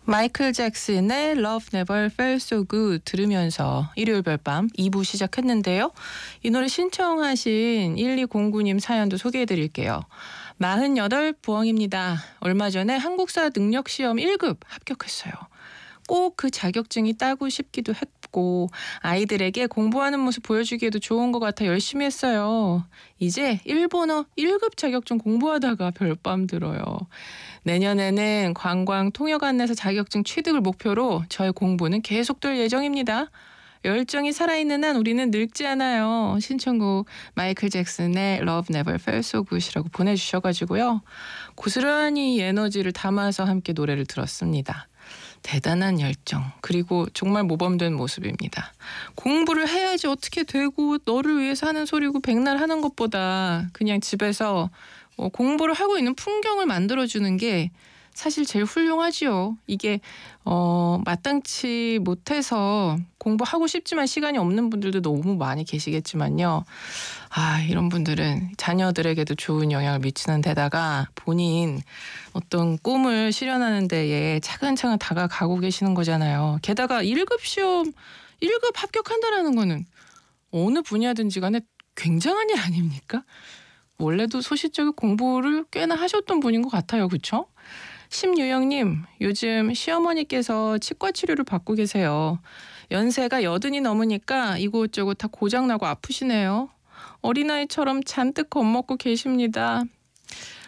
마이클 잭슨의 Love Never Felt So Good 들으면서 일요일 별밤 2부 시작했는데요. 이 노래 신청하신 1209님 사연도 소개해드릴게요. 48 부엉입니다. 얼마 전에 한국사 능력시험 1급 합격했어요. 꼭 그 자격증이 따고 싶기도 했고 아이들에게 공부하는 모습 보여주기에도 좋은 것 같아 열심히 했어요. 이제 일본어 1급 자격증 공부하다가 별밤 들어요. 내년에는 관광 통역 안내사 자격증 취득을 목표로 저의 공부는 계속될 예정입니다. 열정이 살아있는 한 우리는 늙지 않아요. 신청곡 마이클 잭슨의 Love Never Felt So Good이라고 보내주셔가지고요. 고스란히 이 에너지를 담아서 함께 노래를 들었습니다. 대단한 열정 그리고 정말 모범된 모습입니다. 공부를 해야지 어떻게 되고 너를 위해서 하는 소리고 백날 하는 것보다 그냥 집에서 공부를 하고 있는 풍경을 만들어주는 게 사실 제일 훌륭하지요. 이게 마땅치 못해서 공부하고 싶지만 시간이 없는 분들도 너무 많이 계시겠지만요. 이런 분들은 자녀들에게도 좋은 영향을 미치는 데다가 본인 어떤 꿈을 실현하는 데에 차근차근 다가가고 계시는 거잖아요. 게다가 1급 시험 1급 합격한다라는 거는 어느 분야든지 간에 굉장한 일 아닙니까? 원래도 소실적인 공부를 꽤나 하셨던 분인 것 같아요. 그렇죠? 심유영님, 요즘 시어머니께서 치과 치료를 받고 계세요. 연세가 80이 넘으니까 이곳저곳 다 고장나고 아프시네요. 어린아이처럼 잔뜩 겁먹고 계십니다.